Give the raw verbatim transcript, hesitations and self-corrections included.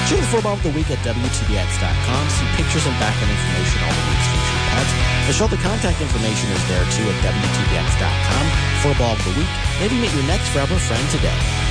Check the Football of the Week at W T B X dot com. See pictures and background information on the week's featured pets. The show, the contact information is there too at W T B X dot com. Football of the Week. Maybe meet your next forever friend today.